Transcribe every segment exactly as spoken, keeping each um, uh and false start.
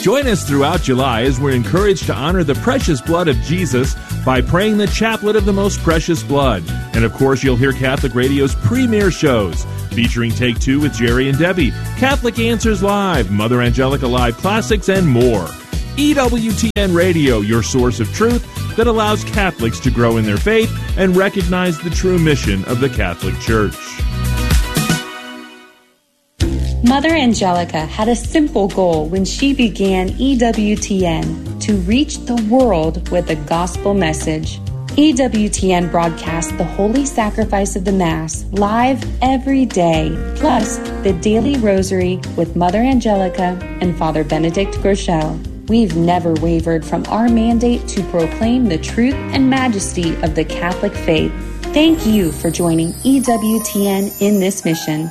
Join us throughout July as we're encouraged to honor the precious blood of Jesus by praying the Chaplet of the Most Precious Blood. And of course, you'll hear Catholic Radio's premier shows, featuring Take Two with Jerry and Debbie, Catholic Answers Live, Mother Angelica Live Classics, and more. E W T N Radio, your source of truth that allows Catholics to grow in their faith and recognize the true mission of the Catholic Church. Mother Angelica had a simple goal when she began E W T N, to reach the world with a gospel message. E W T N broadcasts the Holy Sacrifice of the Mass live every day, plus the Daily Rosary with Mother Angelica and Father Benedict Groeschel. We've never wavered from our mandate to proclaim the truth and majesty of the Catholic faith. Thank you for joining E W T N in this mission.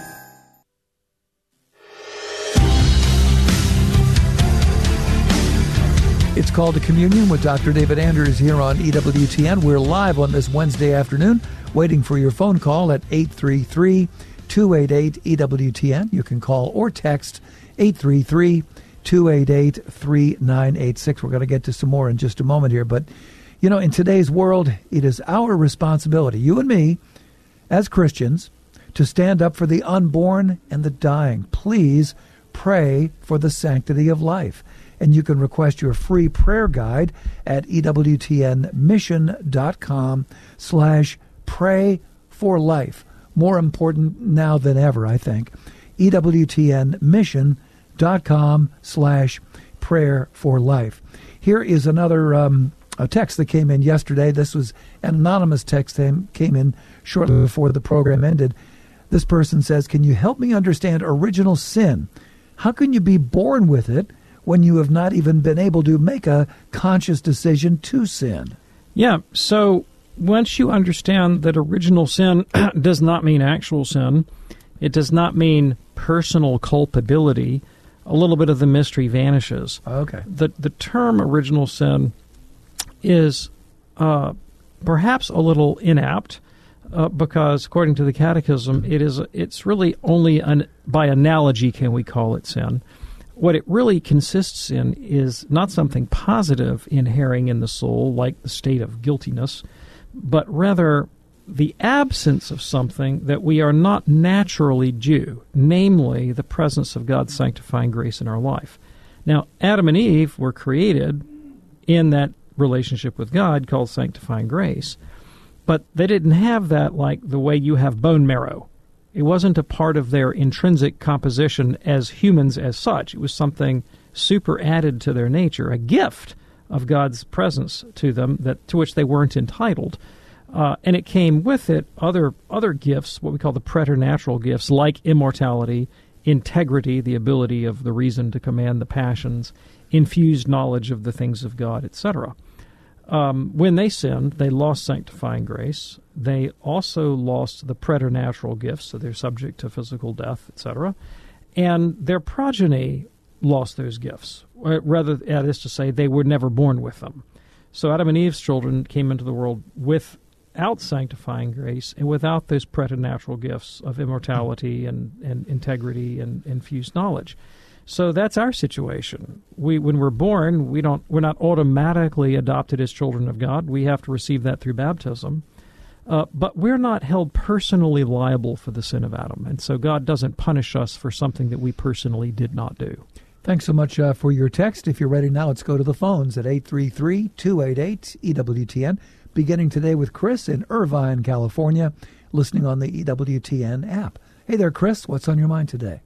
It's called a Communion with Doctor David Anders here on E W T N. We're live on this Wednesday afternoon, waiting for your phone call at eight three three, two eight eight, E W T N. You can call or text eight three three, two eight eight, three nine eight six. We're going to get to some more in just a moment here. But, you know, in today's world, it is our responsibility, you and me, as Christians, to stand up for the unborn and the dying. Please pray for the sanctity of life. And you can request your free prayer guide at ewtnmission.com slash pray for life. More important now than ever, I think. ewtnmission.com slash prayer for life. Here is another um, a text that came in yesterday. This was an anonymous text that came in shortly before the program ended. This person says, can you help me understand original sin? How can you be born with it when you have not even been able to make a conscious decision to sin? Yeah, so once you understand that original sin does not mean actual sin, it does not mean personal culpability, a little bit of the mystery vanishes. Okay. The the term original sin is uh, perhaps a little inapt, uh, because according to the Catechism, it is it's really only an, by analogy can we call it sin. What it really consists in is not something positive inhering in the soul, like the state of guiltiness, but rather the absence of something that we are not naturally due, namely the presence of God's sanctifying grace in our life. Now, Adam and Eve were created in that relationship with God called sanctifying grace, but they didn't have that like the way you have bone marrow. It wasn't a part of their intrinsic composition as humans as such. It was something super added to their nature, a gift of God's presence to them that to which they weren't entitled. Uh, and it came with it other other gifts, what we call the preternatural gifts, like immortality, integrity, the ability of the reason to command the passions, infused knowledge of the things of God, et cetera. Um, when they sinned, they lost sanctifying grace. They also lost the preternatural gifts, so they're subject to physical death, et cetera. And their progeny lost those gifts. Rather, that is to say, they were never born with them. So Adam and Eve's children came into the world without sanctifying grace and without those preternatural gifts of immortality and, and integrity and infused knowledge. So that's our situation. We, when we're born, we don't, we're not automatically adopted as children of God. We have to receive that through baptism. Uh, but we're not held personally liable for the sin of Adam. And so God doesn't punish us for something that we personally did not do. Thanks so much uh, for your text. If you're ready now, let's go to the phones at eight three three, two eight eight, E W T N. Beginning today with Chris in Irvine, California, listening on the E W T N app. Hey there, Chris. What's on your mind today?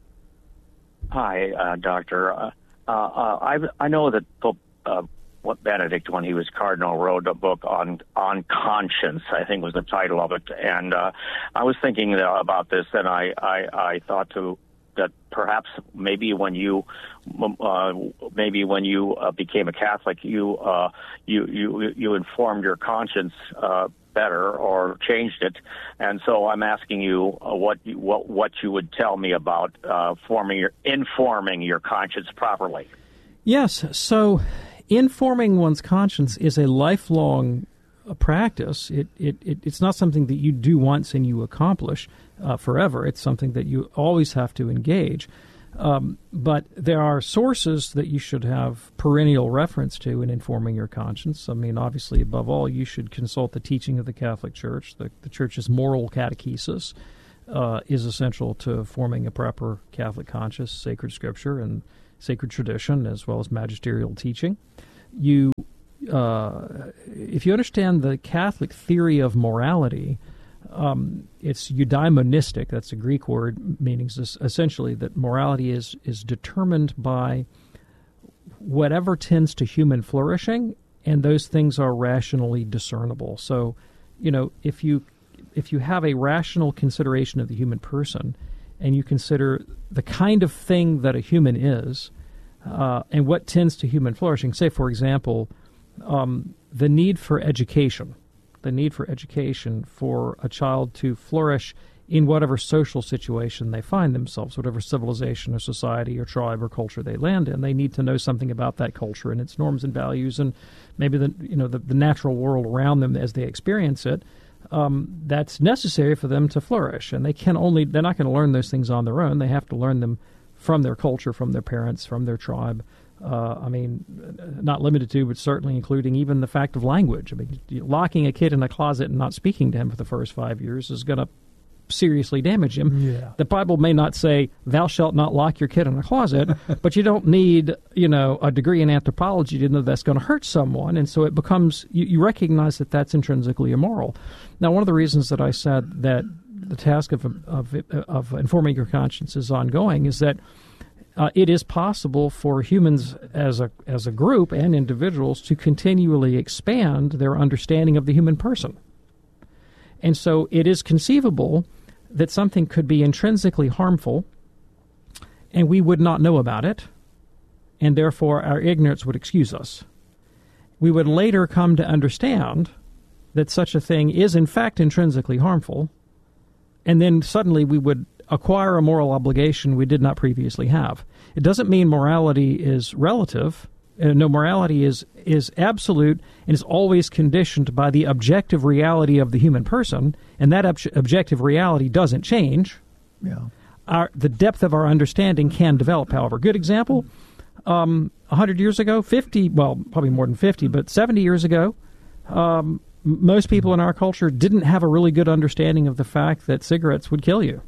Hi, uh, Doctor. Uh, uh, I I know that Pope uh, what Benedict, when he was cardinal, wrote a book on on conscience. I think was the title of it, and uh, I was thinking about this, and I I, I thought to that perhaps maybe when you uh, maybe when you uh, became a Catholic, you uh, you you you informed your conscience Uh, better or changed it, and so I'm asking you uh, what you, what what you would tell me about uh, forming your informing your conscience properly. Yes, so informing one's conscience is a lifelong uh, practice. It, it it it's not something that you do once and you accomplish uh, forever. It's something that you always have to engage. Um, but there are sources that you should have perennial reference to in informing your conscience. I mean, obviously, above all, you should consult the teaching of the Catholic Church. The, the Church's moral catechesis uh, is essential to forming a proper Catholic conscience, sacred scripture, and sacred tradition, as well as magisterial teaching. You, uh, if you understand the Catholic theory of morality, Um, it's eudaimonistic. That's a Greek word, meaning essentially that morality is, is determined by whatever tends to human flourishing, and those things are rationally discernible. So, you know, if you if you have a rational consideration of the human person, and you consider the kind of thing that a human is, uh, and what tends to human flourishing, say, for example, um, the need for education. the need for education for a child to flourish in whatever social situation they find themselves, whatever civilization or society or tribe or culture they land in. They need to know something about that culture and its norms and values, and maybe the you know the, the natural world around them as they experience it. Um, that's necessary for them to flourish, and they can only they're not going to learn those things on their own. They have to learn them from their culture, from their parents, from their tribe. Uh, I mean, not limited to, but certainly including even the fact of language. I mean, locking a kid in a closet and not speaking to him for the first five years is going to seriously damage him. Yeah. The Bible may not say, thou shalt not lock your kid in a closet, but you don't need, you know, a degree in anthropology to know that's going to hurt someone. And so it becomes, you, you recognize that that's intrinsically immoral. Now, one of the reasons that I said that the task of, of, of informing your conscience is ongoing is that Uh, it is possible for humans as a as a group and individuals to continually expand their understanding of the human person. And so it is conceivable that something could be intrinsically harmful and we would not know about it, and therefore our ignorance would excuse us. We would later come to understand that such a thing is in fact intrinsically harmful, and then suddenly we would acquire a moral obligation we did not previously have. It doesn't mean morality is relative. Uh, no, morality is is absolute and is always conditioned by the objective reality of the human person, and that ob- objective reality doesn't change. Yeah. Our, the depth of our understanding can develop, however. Good example, um, one hundred years ago, fifty, well, probably more than fifty, but seventy years ago, um, most people in our culture didn't have a really good understanding of the fact that cigarettes would kill you.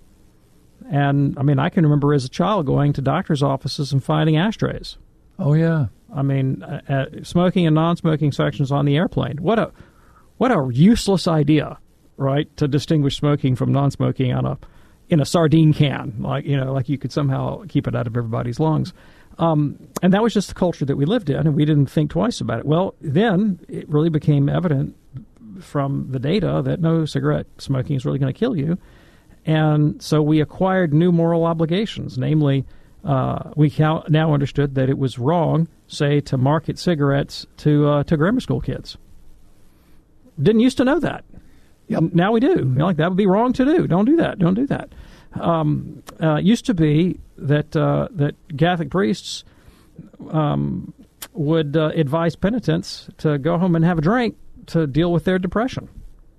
And, I mean, I can remember as a child going to doctor's offices and finding ashtrays. Oh, yeah. I mean, uh, uh, smoking and non-smoking sections on the airplane. What a what a useless idea, right, to distinguish smoking from non-smoking on a in a sardine can. Like, you know, like you could somehow keep it out of everybody's lungs. Um, and that was just the culture that we lived in, and we didn't think twice about it. Well, then it really became evident from the data that no, cigarette smoking is really going to kill you. And so we acquired new moral obligations, namely, uh, we now understood that it was wrong, say, to market cigarettes to uh, to grammar school kids. Didn't used to know that. Yep. Now we do. Mm-hmm. Like, that would be wrong to do. Don't do that. Don't do that. Um, uh, used to be that uh, that Catholic priests um, would uh, advise penitents to go home and have a drink to deal with their depression.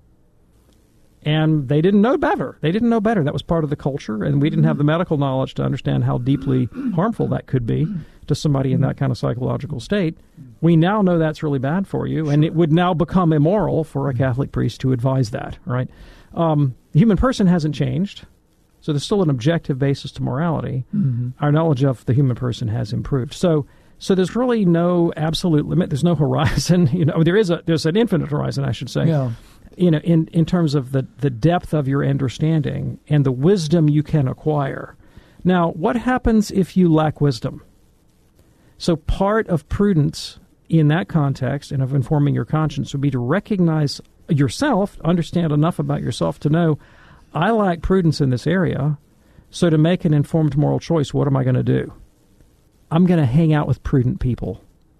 And they didn't know better. They didn't know better. That was part of the culture, and we didn't have the medical knowledge to understand how deeply harmful that could be to somebody in that kind of psychological state. We now know that's really bad for you, sure. And it would now become immoral for a Catholic priest to advise that, right? Um, the human person hasn't changed, so there's still an objective basis to morality. Mm-hmm. Our knowledge of the human person has improved. So so there's really no absolute limit. There's no horizon. You know, there is a there's an infinite horizon, I should say. Yeah. You know, in, in terms of the, the depth of your understanding and the wisdom you can acquire. Now, what happens if you lack wisdom? So part of prudence in that context and of informing your conscience would be to recognize yourself, understand enough about yourself to know, I lack prudence in this area, so to make an informed moral choice, what am I going to do? I'm going to hang out with prudent people.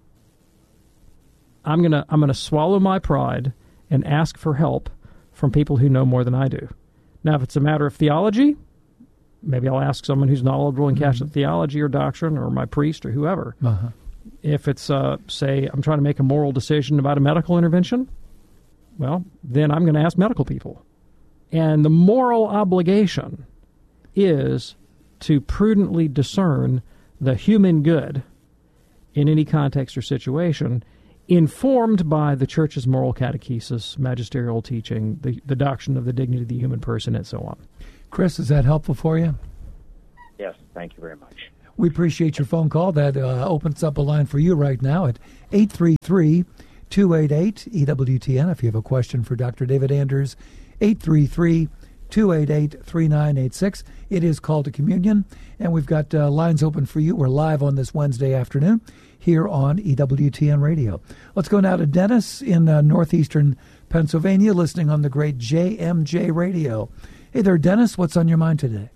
I'm going to I'm going to swallow my pride and ask for help from people who know more than I do. Now, if it's a matter of theology, maybe I'll ask someone who's knowledgeable in Catholic mm-hmm. theology or doctrine, or my priest or whoever. Uh-huh. If it's, uh, say, I'm trying to make a moral decision about a medical intervention, well, then I'm going to ask medical people. And the moral obligation is to prudently discern the human good in any context or situation, informed by the Church's moral catechesis, magisterial teaching, the, the doctrine of the dignity of the human person, and so on. Chris, is that helpful for you? Yes, thank you very much. We appreciate your phone call. That uh, opens up a line for you right now at eight three three, two eight eight, E W T N. If you have a question for Doctor David Anders, eight three three, two eight eight, three nine eight six. It is Call to Communion, and we've got uh, lines open for you. We're live on this Wednesday afternoon here on E W T N Radio. Let's go now to Dennis in uh, northeastern Pennsylvania, listening on the great J M J Radio. Hey there, Dennis. What's on your mind today?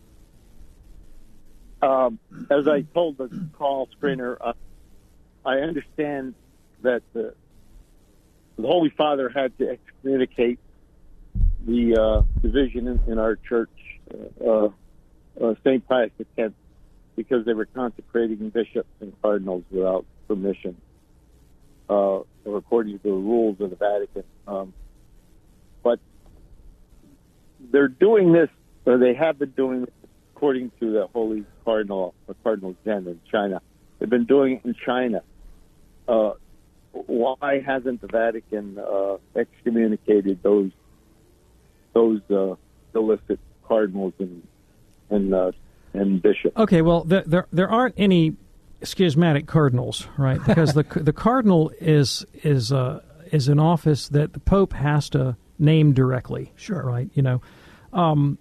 Um, as I told the call screener, uh, I understand that the, the Holy Father had to excommunicate the uh, division in, in our church, uh, uh, Saint Pius X, because they were consecrating bishops and cardinals without permission, uh, or according to the rules of the Vatican. Um, but they're doing this, or they have been doing this, according to the Holy Cardinal, or Cardinal Zen in China. They've been doing it in China. Uh, why hasn't the Vatican uh, excommunicated those those uh, illicit cardinals and and uh, and bishops? Okay, well, there there, there aren't any schismatic cardinals, right? Because the the cardinal is is uh, is an office that the Pope has to name directly. Sure, right? You know. Um,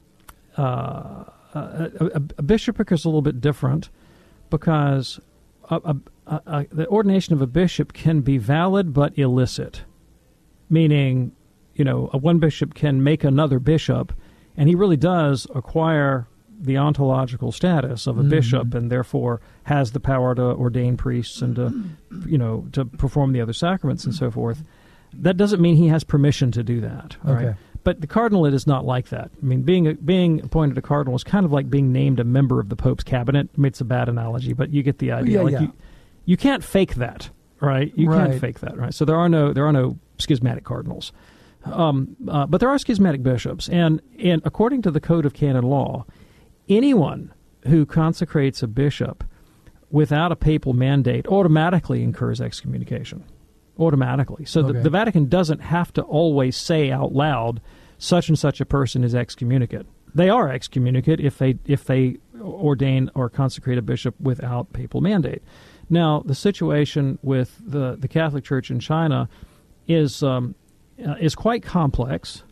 uh, Uh, a, a, a bishopric is a little bit different because a, a, a, a, the ordination of a bishop can be valid but illicit, meaning, you know, a one bishop can make another bishop, and he really does acquire the ontological status of a mm-hmm. bishop, and therefore has the power to ordain priests and to, you know, to perform the other sacraments and so forth. That doesn't mean he has permission to do that. Okay. Right? But the cardinalate is not like that. I mean, being a, being appointed a cardinal is kind of like being named a member of the Pope's cabinet. I mean, it's a bad analogy, but you get the idea. Yeah, like yeah. You, you can't fake that, right? You right. can't fake that, right? So there are no there are no schismatic cardinals, um, uh, but there are schismatic bishops, and and according to the Code of Canon Law, anyone who consecrates a bishop without a papal mandate automatically incurs excommunication. Automatically. So okay. the, the Vatican doesn't have to always say out loud, such and such a person is excommunicate. They are excommunicate if they if they ordain or consecrate a bishop without papal mandate. Now, the situation with the, the Catholic Church in China is um, uh, is quite complex.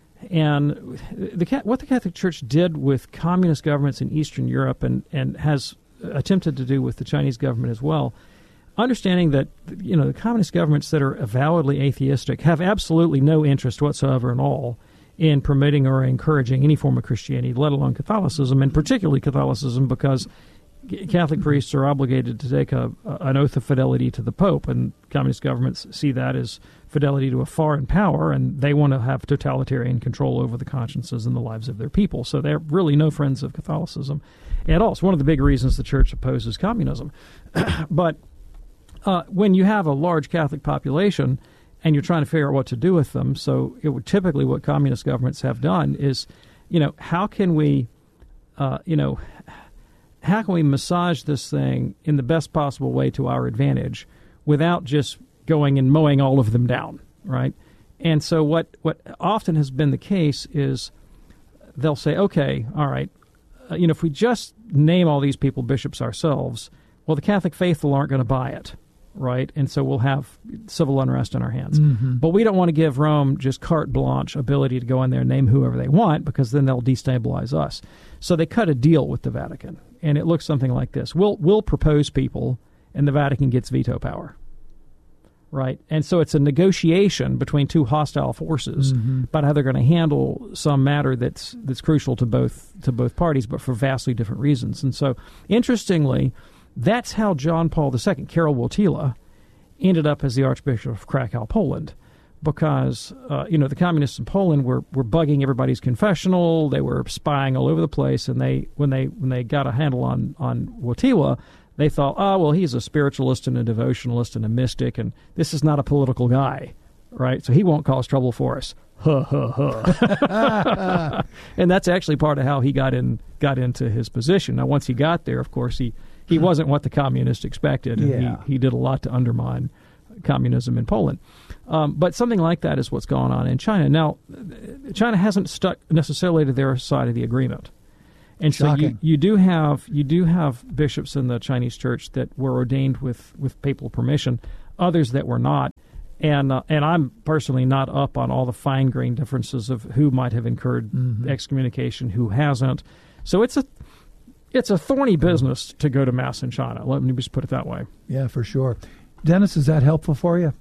And the what the Catholic Church did with communist governments in Eastern Europe and, and has attempted to do with the Chinese government as well, understanding that, you know, the communist governments that are avowedly atheistic have absolutely no interest whatsoever at all in promoting or encouraging any form of Christianity, let alone Catholicism, and particularly Catholicism, because Catholic priests are obligated to take a, an oath of fidelity to the Pope, and communist governments see that as fidelity to a foreign power, and they want to have totalitarian control over the consciences and the lives of their people. So they're really no friends of Catholicism at all. It's one of the big reasons the Church opposes communism. But Uh, when you have a large Catholic population and you're trying to figure out what to do with them, so it would typically what communist governments have done is, you know, how can we, uh, you know, how can we massage this thing in the best possible way to our advantage without just going and mowing all of them down, right? And so what, what often has been the case is they'll say, okay, all right, uh, you know, if we just name all these people bishops ourselves, well, the Catholic faithful aren't going to buy it. Right, and so we'll have civil unrest on our hands. Mm-hmm. But we don't want to give Rome just carte blanche ability to go in there and name whoever they want, because then they'll destabilize us. So they cut a deal with the Vatican, and it looks something like this. We'll, we'll propose people, and the Vatican gets veto power. Right, and so it's a negotiation between two hostile forces mm-hmm. about how they're going to handle some matter that's that's crucial to both to both parties, but for vastly different reasons. And so, interestingly, that's how John Paul the Second, Karol Wojtyla, ended up as the Archbishop of Krakow, Poland, because uh, you know the communists in Poland were, were bugging everybody's confessional. They were spying all over the place, and they when they when they got a handle on on Wojtyla, they thought, oh well, he's a spiritualist and a devotionalist and a mystic, and this is not a political guy, right? So he won't cause trouble for us. Huh, huh, huh. And that's actually part of how he got in got into his position. Now, once he got there, of course, he, he wasn't what the communists expected, and Yeah. he, he did a lot to undermine communism in Poland. Um, but something like that is what's going on in China. Now, China hasn't stuck necessarily to their side of the agreement. And so you, Shocking. you do have you do have bishops in the Chinese church that were ordained with, with papal permission, others that were not. And uh, and I'm personally not up on all the fine-grained differences of who might have incurred Mm-hmm. excommunication, who hasn't. So it's a it's a thorny business to go to Mass in China. Let me just put it that way. Yeah, for sure. Dennis, is that helpful for you?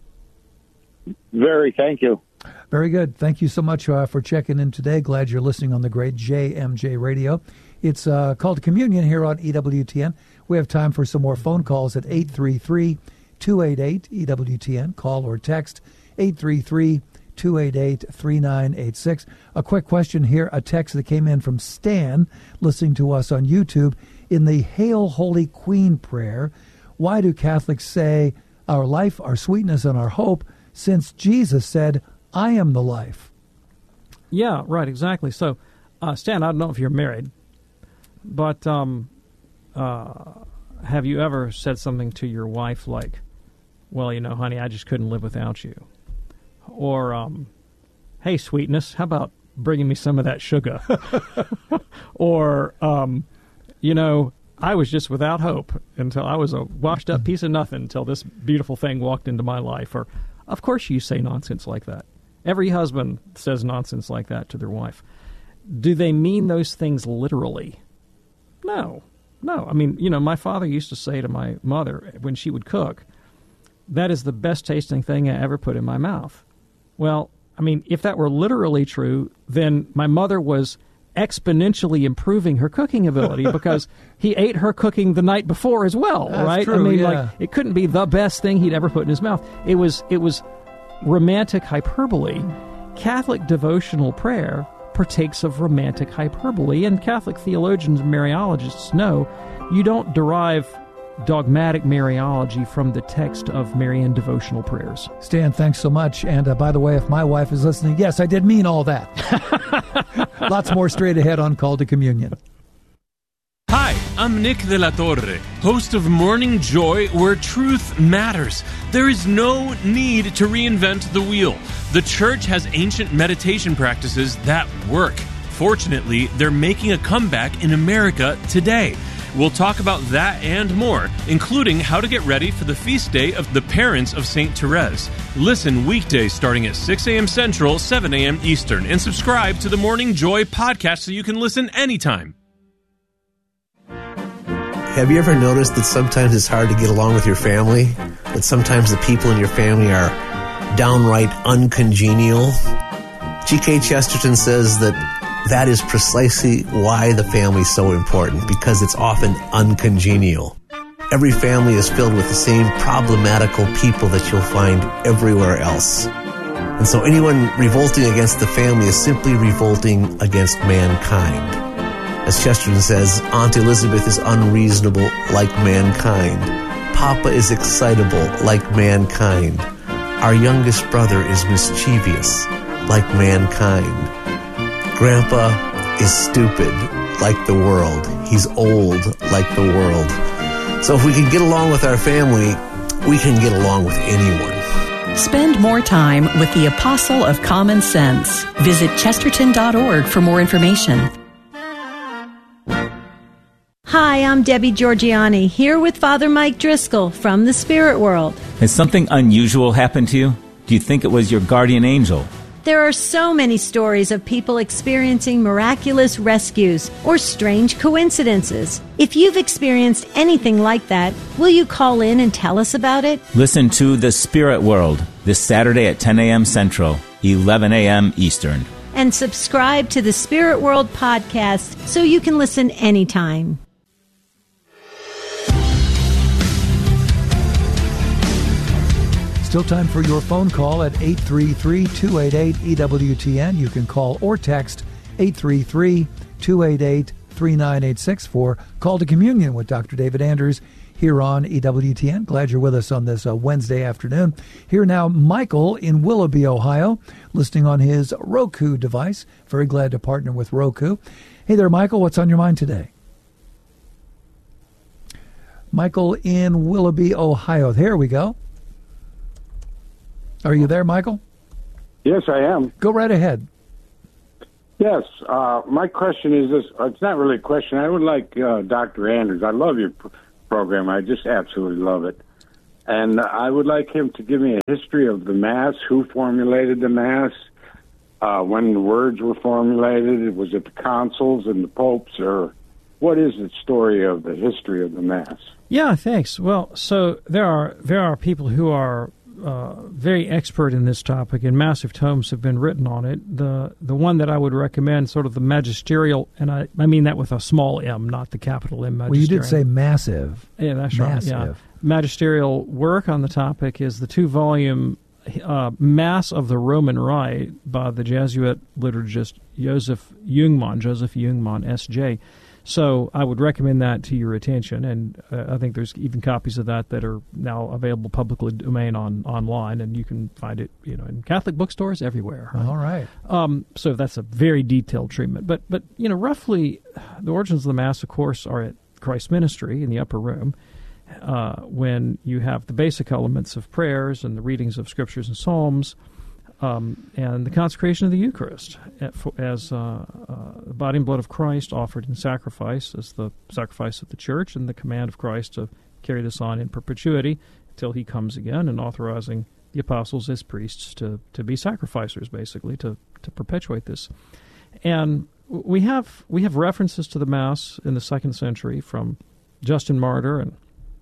Very, thank you. Very good. Thank you so much uh, for checking in today. Glad you're listening on the great J M J Radio. It's uh, called Communion here on E W T N. We have time for some more phone calls at eight three three, two eight eight, E W T N. Call or text eight three three, two eight eight, three nine eight six. A quick question here, a text that came in from Stan, listening to us on YouTube. In the Hail Holy Queen prayer, why do Catholics say our life, our sweetness, and our hope, since Jesus said, I am the life? Yeah, right, exactly. So, uh, Stan, I don't know if you're married, but um, uh, have you ever said something to your wife like, well, you know, honey, I just couldn't live without you? Or, um, hey, sweetness, how about bringing me some of that sugar? Or, um, you know, I was just without hope until I was a washed-up piece of nothing until this beautiful thing walked into my life. Or, of course you say nonsense like that. Every husband says nonsense like that to their wife. Do they mean those things literally? No. No. I mean, you know, my father used to say to my mother when she would cook, that is the best tasting thing I ever put in my mouth. Well, I mean, if that were literally true, then my mother was exponentially improving her cooking ability because he ate her cooking the night before as well, That's right? true, I mean, yeah. like, it couldn't be the best thing he'd ever put in his mouth. It was, it was romantic hyperbole. Catholic devotional prayer partakes of romantic hyperbole, and Catholic theologians and Mariologists know you don't derive dogmatic Mariology from the text of Marian devotional prayers. Stan, thanks so much. And uh, by the way, if my wife is listening, yes, I did mean all that. Lots more straight ahead on Call to Communion. Hi, I'm Nick de la Torre, host of Morning Joy, where truth matters. There is no need to reinvent the wheel. The church has ancient meditation practices that work. Fortunately, they're making a comeback in America today. We'll talk about that and more, including how to get ready for the feast day of the parents of Saint Therese. Listen weekdays starting at six a.m. Central, seven a.m. Eastern, and subscribe to the Morning Joy podcast so you can listen anytime. Have you ever noticed that sometimes it's hard to get along with your family? That sometimes the people in your family are downright uncongenial? G K Chesterton says that that is precisely why the family is so important, because it's often uncongenial. Every family is filled with the same problematical people that you'll find everywhere else. And so anyone revolting against the family is simply revolting against mankind. As Chesterton says, Aunt Elizabeth is unreasonable like mankind. Papa is excitable like mankind. Our youngest brother is mischievous like mankind. Grandpa is stupid like the world. He's old like the world. So if we can get along with our family, we can get along with anyone. Spend more time with the Apostle of Common Sense. Visit chesterton dot org for more information. Hi, I'm Debbie Georgiani, here with Father Mike Driscoll from the Spirit World. Has something unusual happened to you? Do you think it was your guardian angel? There are so many stories of people experiencing miraculous rescues or strange coincidences. If you've experienced anything like that, will you call in and tell us about it? Listen to The Spirit World this Saturday at ten a.m. Central, eleven a.m. Eastern. And subscribe to the Spirit World podcast so you can listen anytime. Still time for your phone call at eight three three, two eight eight, E W T N. You can call or text eight three three, two eight eight, three nine eight six for Call to Communion with Doctor David Anders here on E W T N. Glad you're with us on this uh, Wednesday afternoon. Here now, Michael in Willoughby, Ohio, listening on his Roku device. Very glad to partner with Roku. Hey there, Michael. What's on your mind today? Michael in Willoughby, Ohio. There we go. Are you there, Michael? Yes, I am. Go right ahead. Yes. Uh, my question is this. It's not really a question. I would like uh, Doctor Anders. I love your pr- program. I just absolutely love it. And I would like him to give me a history of the Mass, who formulated the Mass, uh, when the words were formulated. Was it the consuls and the popes, or what is the story of the history of the Mass? Yeah, thanks. Well, so there are there are people who are uh, very expert in this topic, and massive tomes have been written on it. The the one that I would recommend, sort of the magisterial, and I, I mean that with a small m, not the capital M. Well, you did say massive. Yeah, that's massive. right. Yeah. Magisterial work on the topic is the two-volume uh, Mass of the Roman Rite by the Jesuit liturgist Joseph Jungmann, Joseph Jungmann, S J. So I would recommend that to your attention, and uh, I think there's even copies of that that are now available publicly domain on online, and you can find it, you know, in Catholic bookstores everywhere. Right? All right. Um, so that's a very detailed treatment, but but you know, roughly, the origins of the Mass, of course, are at Christ's ministry in the upper room, uh, when you have the basic elements of prayers and the readings of scriptures and psalms. Um, and the consecration of the Eucharist as uh, uh, the body and blood of Christ offered in sacrifice as the sacrifice of the Church, and the command of Christ to carry this on in perpetuity until he comes again, and authorizing the apostles as priests to, to be sacrificers, basically, to, to perpetuate this. And we have we have references to the Mass in the second century from Justin Martyr and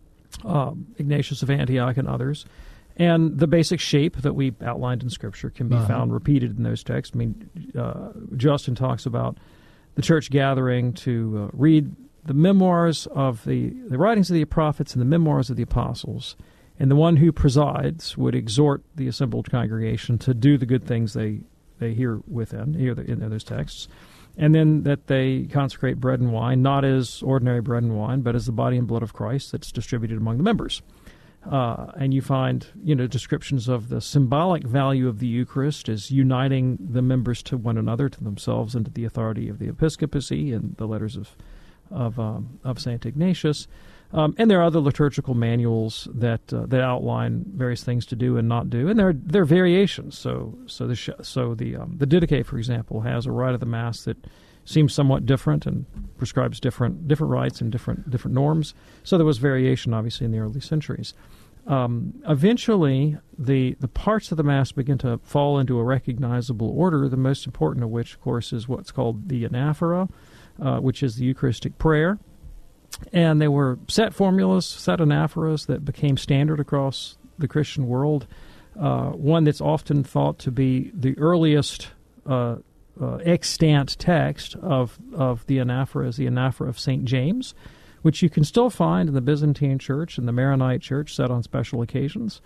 uh, Ignatius of Antioch and others. And the basic shape that we outlined in Scripture can be uh-huh. found repeated in those texts. I mean, uh, Justin talks about the church gathering to uh, read the memoirs of the, the writings of the prophets and the memoirs of the apostles, and the one who presides would exhort the assembled congregation to do the good things they, they hear within, hear the, in those texts, and then that they consecrate bread and wine, not as ordinary bread and wine, but as the body and blood of Christ that's distributed among the members. Uh, and you find, you know, descriptions of the symbolic value of the Eucharist as uniting the members to one another, to themselves, and to the authority of the episcopacy, and the letters of of, um, of Saint Ignatius. Um, and there are other liturgical manuals that uh, that outline various things to do and not do, and there are, there are variations. So so the sh- so the um, the Didache, for example, has a rite of the Mass that seems somewhat different and prescribes different different rites and different different norms. So there was variation, obviously, in the early centuries. Um, eventually, the the parts of the Mass begin to fall into a recognizable order, the most important of which, of course, is what's called the anaphora, uh, which is the Eucharistic prayer. And they were set formulas, set anaphoras that became standard across the Christian world. Uh, one that's often thought to be the earliest uh, uh, extant text of, of the anaphora is the anaphora of Saint James, which you can still find in the Byzantine Church and the Maronite Church, set on special occasions.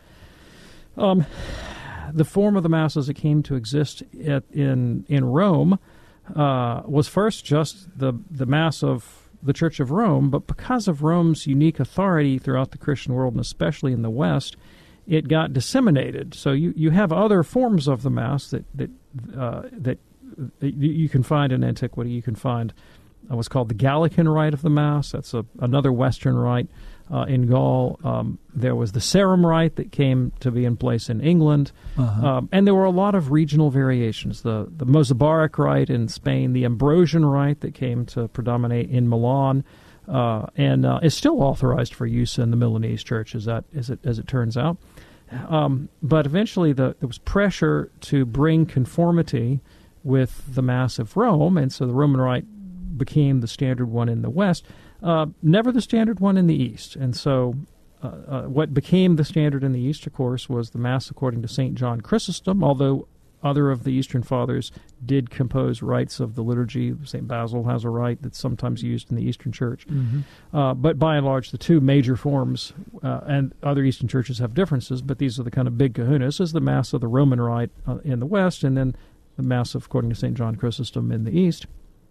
Um, the form of the Mass as it came to exist at, in in Rome uh, was first just the the Mass of the Church of Rome, but because of Rome's unique authority throughout the Christian world, and especially in the West, it got disseminated. So you, you have other forms of the Mass that that uh, that you can find in antiquity. You can find what's called the Gallican Rite of the Mass. That's a, another Western rite uh, in Gaul. Um, there was the Sarum Rite that came to be in place in England. Uh-huh. Um, and there were a lot of regional variations. The, the Mozabaric Rite in Spain, the Ambrosian Rite that came to predominate in Milan, uh, and uh, is still authorized for use in the Milanese Church, as, that, as, it, as it turns out. Um, but eventually the, there was pressure to bring conformity with the Mass of Rome, and so the Roman Rite became the standard one in the West, uh, never the standard one in the East. And so uh, uh, what became the standard in the East, of course, was the Mass according to Saint John Chrysostom, although other of the Eastern Fathers did compose rites of the liturgy. Saint Basil has a rite that's sometimes used in the Eastern Church. Mm-hmm. Uh, but by and large, the two major forms, uh, and other Eastern churches have differences, but these are the kind of big kahunas, is the Mass of the Roman Rite uh, in the West, and then the Mass of, according to Saint John Chrysostom, in the East.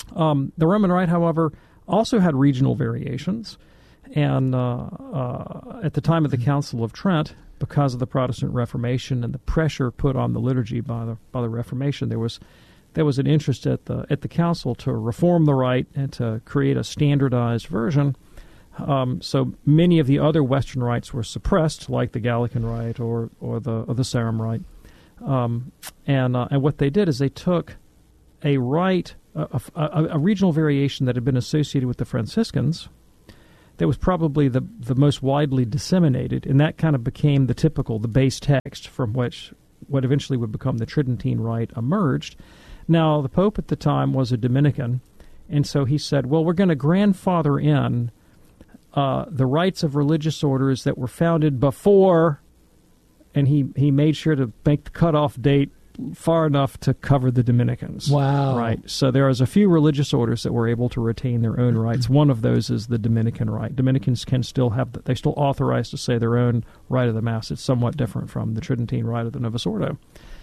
Um, the Roman Rite, however, also had regional variations. And uh, uh, at the time of the Council of Trent, because of the Protestant Reformation and the pressure put on the liturgy by the by the Reformation, there was there was an interest at the at the council to reform the rite and to create a standardized version. Um, so many of the other Western rites were suppressed, like the Gallican Rite or or the or the Sarum Rite. Um, and uh, and what they did is they took a rite, a, a, a regional variation that had been associated with the Franciscans, that was probably the the most widely disseminated, and that kind of became the typical, the base text from which what eventually would become the Tridentine Rite emerged. Now, the Pope at the time was a Dominican, and so he said, well, we're going to grandfather in uh, the rites of religious orders that were founded before, and he, he made sure to make the cutoff date far enough to cover the Dominicans. Wow. Right. So there is a few religious orders that were able to retain their own rites. One of those is the Dominican Rite. Dominicans can still have, the, they still authorized to say their own rite of the Mass. It's somewhat different from the Tridentine Rite of the Novus Ordo.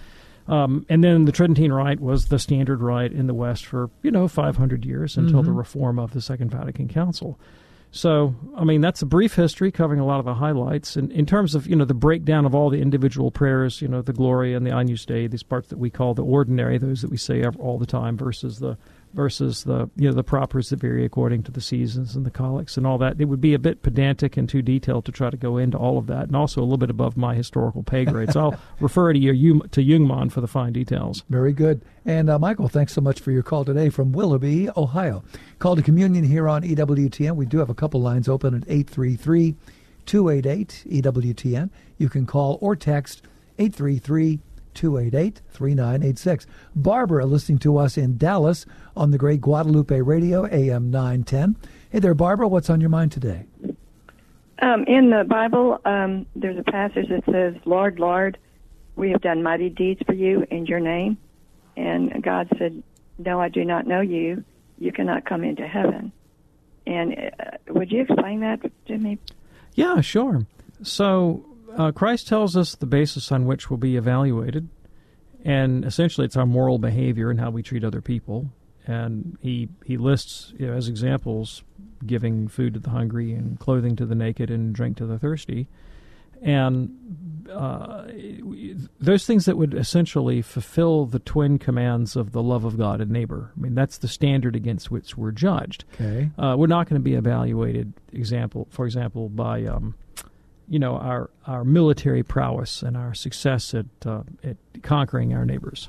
Um, and then the Tridentine Rite was the standard rite in the West for, you know, five hundred years until Mm-hmm. the reform of the Second Vatican Council. So, I mean, that's a brief history covering a lot of the highlights. And in terms of, you know, the breakdown of all the individual prayers, you know, the Gloria and the Agnus Dei, these parts that we call the ordinary, those that we say all the time, versus the versus the, you know, the propers that vary according to the seasons and the collects and all that. It would be a bit pedantic and too detailed to try to go into all of that, and also a little bit above my historical pay grade. So I'll refer to you to Jungmann for the fine details. Very good. And uh, Michael, thanks so much for your call today from Willoughby, Ohio. Call to communion here on E W T N. We do have a couple lines open at eight three three, two eight eight, E W T N. You can call or text eight three three, two eight eight, three nine eight six. Barbara listening to us in Dallas on the great Guadalupe Radio, A M nine ten. Hey there, Barbara. What's on your mind today? Um, in the Bible, um, there's a passage that says, Lord, Lord, we have done mighty deeds for you in your name. And God said, no, I do not know you. You cannot come into heaven. And uh, would you explain that to me? Yeah, sure. So uh, Christ tells us the basis on which we'll be evaluated. And essentially it's our moral behavior and how we treat other people. And he he lists, you know, as examples, giving food to the hungry and clothing to the naked and drink to the thirsty. And uh, those things that would essentially fulfill the twin commands of the love of God and neighbor. I mean, that's the standard against which we're judged. Okay. Uh, we're not going to be evaluated, example, for example, by um, you know our our military prowess and our success at uh, at conquering our neighbors.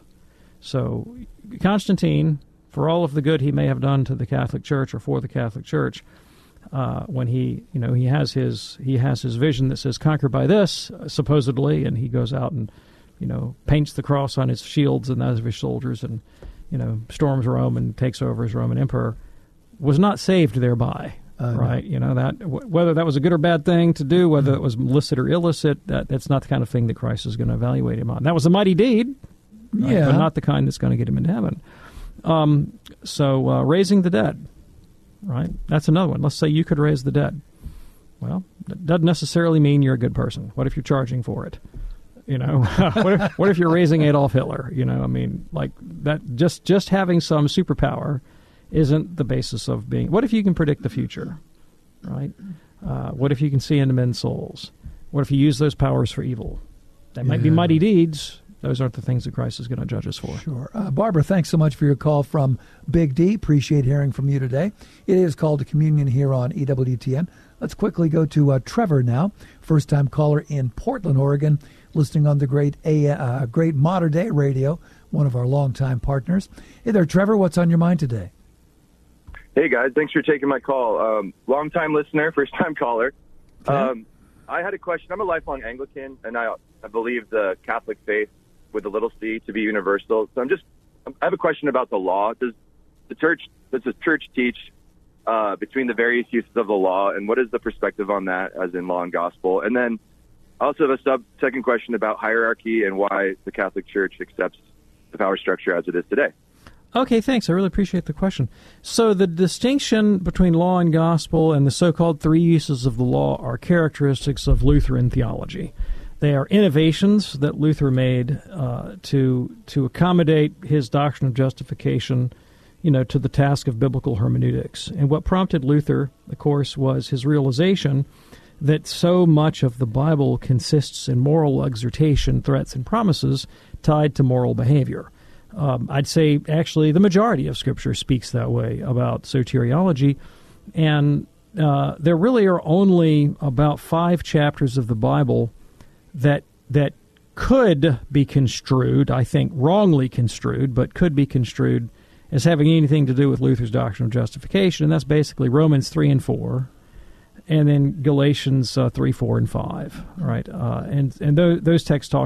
So Constantine, for all of the good he may have done to the Catholic Church or for the Catholic Church, Uh, when he, you know, he has his he has his vision that says "conquer by this," uh, supposedly, and he goes out and, you know, paints the cross on his shields and those of his soldiers, and, you know, storms Rome and takes over as Roman emperor, was not saved thereby, uh, right? No. You know, that w- whether that was a good or bad thing to do, whether it was illicit or illicit, that that's not the kind of thing that Christ is going to evaluate him on. That was a mighty deed, right? Yeah, but not the kind that's going to get him into heaven. Um, so uh, raising the dead. Right? That's another one. Let's say you could raise the dead. Well, that doesn't necessarily mean you're a good person. What if you're charging for it? You know, what if, what if you're raising Adolf Hitler? You know, I mean, like that. Just just having some superpower isn't the basis of being. What if you can predict the future? Right? Uh, what if you can see into men's souls? What if you use those powers for evil? They might Yeah. be mighty deeds. Those aren't the things that Christ is going to judge us for. Sure. Uh, Barbara, thanks so much for your call from Big D. Appreciate hearing from you today. It is called to communion here on E W T N. Let's quickly go to uh, Trevor now, first-time caller in Portland, Oregon, listening on the great A, uh, great Modern Day Radio, one of our longtime partners. Hey there, Trevor. What's on your mind today? Hey, guys. Thanks for taking my call. Um, long-time listener, first-time caller. Okay. Um, I had a question. I'm a lifelong Anglican, and I, I believe the Catholic faith with a little c to be universal. So I'm just, I have a question about the law. Does the church, does the church teach uh, between the various uses of the law, and what is the perspective on that as in law and gospel? And then I also have a sub second question about hierarchy and why the Catholic Church accepts the power structure as it is today. Okay, thanks. I really appreciate the question. So the distinction between law and gospel and the so-called three uses of the law are characteristics of Lutheran theology. They are innovations that Luther made uh, to to accommodate his doctrine of justification, you know, to the task of biblical hermeneutics. And what prompted Luther, of course, was his realization that so much of the Bible consists in moral exhortation, threats, and promises tied to moral behavior. Um, I'd say, actually, the majority of Scripture speaks that way about soteriology, and uh, there really are only about five chapters of the Bible that that could be construed, I think wrongly construed, but could be construed as having anything to do with Luther's doctrine of justification, and that's basically Romans three and four, and then Galatians uh, three, four, and five, right? Uh, and and those, those texts talk